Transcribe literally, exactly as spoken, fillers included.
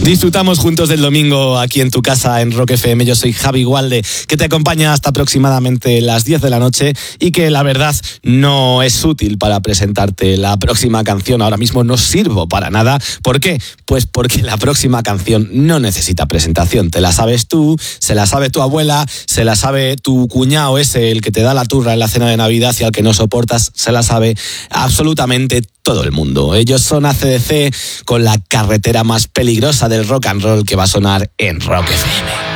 Disfrutamos juntos del domingo aquí en tu casa en Rock F M. Yo soy Javi Gualde, que te acompaña hasta aproximadamente las diez de la noche y que la verdad no es útil para presentarte la próxima canción. Ahora mismo no sirvo para nada. ¿Por qué? Pues porque la próxima canción no necesita presentación. Te la sabes tú, se la sabe tu abuela, se la sabe tu cuñado ese, el que te da la turra en la cena de Navidad y al que no soportas, se la sabe absolutamente todo el mundo. Ellos son A C D C con la carretera más peligrosa del rock and roll, que va a sonar en Rock F M.